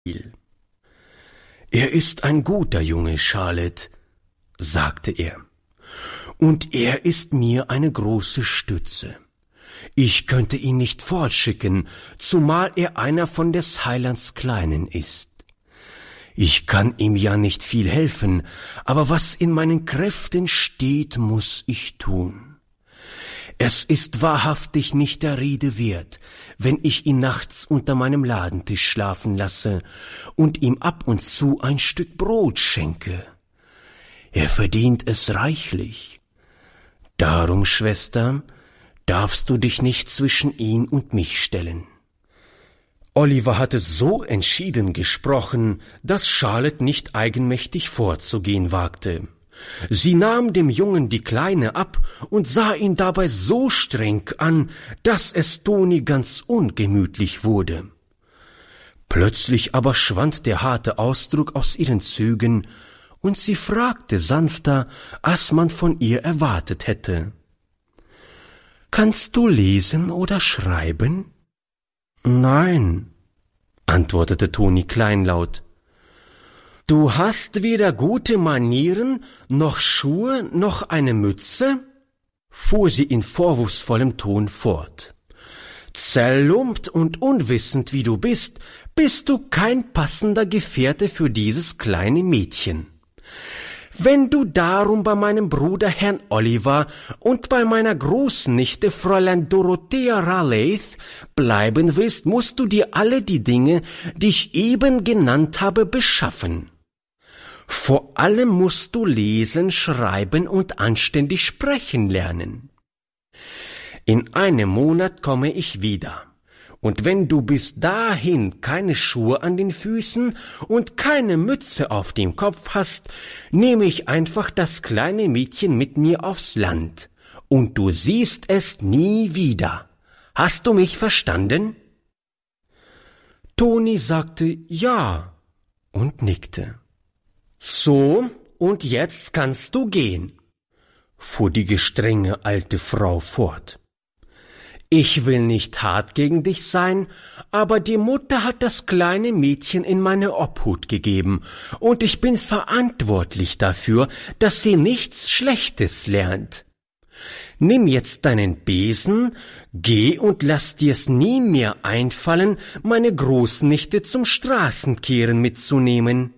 »Er ist ein guter Junge, Charlotte«, sagte er, »und er ist mir eine große Stütze. Ich könnte ihn nicht fortschicken, zumal er einer von des Heilands Kleinen ist. Ich kann ihm ja nicht viel helfen, aber was in meinen Kräften steht, muß ich tun. Es ist wahrhaftig nicht der Rede wert, wenn ich ihn nachts unter meinem Ladentisch schlafen lasse und ihm ab und zu ein Stück Brot schenke. Er verdient es reichlich. Darum, Schwester, darfst du dich nicht zwischen ihn und mich stellen.« Oliver hatte so entschieden gesprochen, dass Charlotte nicht eigenmächtig vorzugehen wagte. Sie nahm dem Jungen die Kleine ab und sah ihn dabei so streng an, dass es Toni ganz ungemütlich wurde. Plötzlich aber schwand der harte Ausdruck aus ihren Zügen, und sie fragte sanfter, als man von ihr erwartet hätte: »Kannst du lesen oder schreiben?« »Nein«, antwortete Toni kleinlaut. »Du hast weder gute Manieren, noch Schuhe, noch eine Mütze?« fuhr sie in vorwurfsvollem Ton fort. »Zerlumpt und unwissend wie du bist du kein passender Gefährte für dieses kleine Mädchen. Wenn du darum bei meinem Bruder Herrn Oliver und bei meiner Großnichte Fräulein Dorothea Raleigh bleiben willst, musst du dir alle die Dinge, die ich eben genannt habe, beschaffen. Vor allem musst du lesen, schreiben und anständig sprechen lernen. In einem Monat komme ich wieder. Und wenn du bis dahin keine Schuhe an den Füßen und keine Mütze auf dem Kopf hast, nehme ich einfach das kleine Mädchen mit mir aufs Land, und du siehst es nie wieder. Hast du mich verstanden?« Toni sagte ja und nickte. »So, und jetzt kannst du gehen«, fuhr die gestrenge alte Frau fort. »Ich will nicht hart gegen dich sein, aber die Mutter hat das kleine Mädchen in meine Obhut gegeben, und ich bin verantwortlich dafür, dass sie nichts Schlechtes lernt. Nimm jetzt deinen Besen, geh und lass dir's nie mehr einfallen, meine Großnichte zum Straßenkehren mitzunehmen.«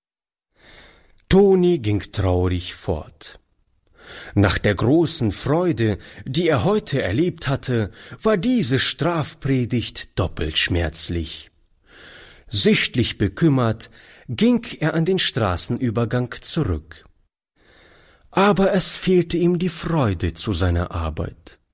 Toni ging traurig fort. Nach der großen Freude, die er heute erlebt hatte, war diese Strafpredigt doppelt schmerzlich. Sichtlich bekümmert ging er an den Straßenübergang zurück. Aber es fehlte ihm die Freude zu seiner Arbeit.